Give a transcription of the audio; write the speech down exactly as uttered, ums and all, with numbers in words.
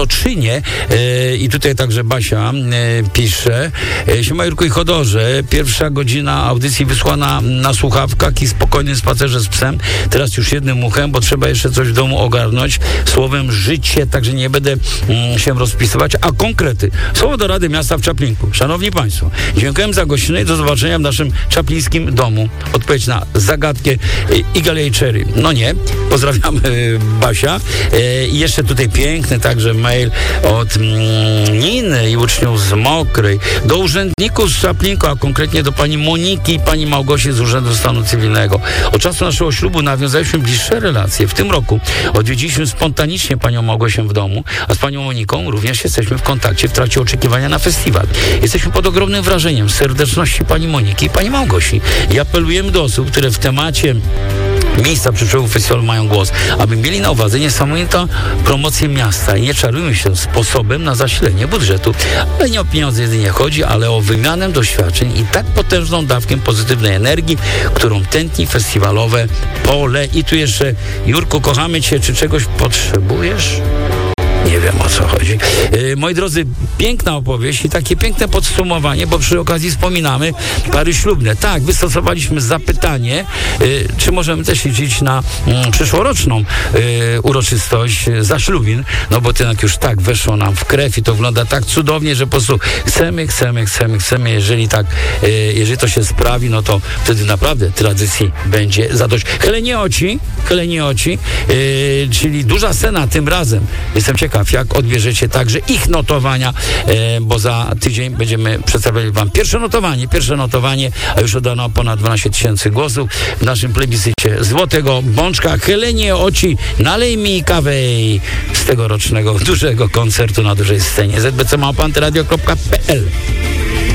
Kroczynie e, i tutaj także Basia e, pisze, e, siema Jurku i Chodorze, pierwsza godzina audycji wysłana na słuchawkach i spokojnym spacerze z psem, teraz już jednym uchem, bo trzeba jeszcze coś w domu ogarnąć, słowem życie, także nie będę mm, się rozpisywać, a konkrety. Słowo do Rady Miasta w Czaplinku. Szanowni Państwo, dziękuję za gościnę i do zobaczenia w naszym czaplińskim domu. Odpowiedź na zagadkę e, Eagle Eye Cherry. No nie, pozdrawiam e, Basia e, i jeszcze tutaj piękny także mail od mm, Niny i uczniów z Mokrej do urzędników z Czaplinku, a konkretnie do pani Moniki i pani Małgosi z Urzędu Stanu Cywilnego. Od czasu naszego ślubu nawiązaliśmy bliższe relacje. W tym roku odwiedziliśmy spontanicznie panią Małgosię w domu, a z panią Moniką również jesteśmy w kontakcie w trakcie oczekiwania na festiwal. Jesteśmy pod ogromnym wrażeniem serdeczności pani Moniki i pani Małgosi i apelujemy do osób, które w temacie miejsca przyszłego festiwalu mają głos, aby mieli na uwadze niesamowitą promocję miasta i nie czarujmy się sposobem na zasilenie budżetu. Ale nie o pieniądze jedynie chodzi, ale o wymianę doświadczeń i tak potężną dawkę pozytywnej energii, którą tętni festiwalowe pole. I tu jeszcze, Jurku, kochamy cię, czy czegoś potrzebujesz? Nie wiem, o co chodzi. Yy, moi drodzy, piękna opowieść i takie piękne podsumowanie, bo przy okazji wspominamy pary ślubne. Tak, wystosowaliśmy zapytanie, yy, czy możemy też liczyć na yy, przyszłoroczną yy, uroczystość yy, zaślubin, no bo to jednak już tak weszło nam w krew i to wygląda tak cudownie, że po prostu chcemy, chcemy, chcemy, chcemy. Jeżeli tak, yy, jeżeli to się sprawi, no to wtedy naprawdę tradycji będzie zadość. Chylenie oci, chylenie oci, yy, czyli duża scena tym razem. Jestem ciekaw, jak odbierzecie także ich notowania, e, bo za tydzień będziemy przedstawiali wam pierwsze notowanie, pierwsze notowanie, a już oddano ponad dwanaście tysięcy głosów w naszym plebiscycie Złotego Bączka. Chylenie oci, nalej mi kawę z tegorocznego dużego koncertu na dużej scenie. z b c małpa antyradio kropka p l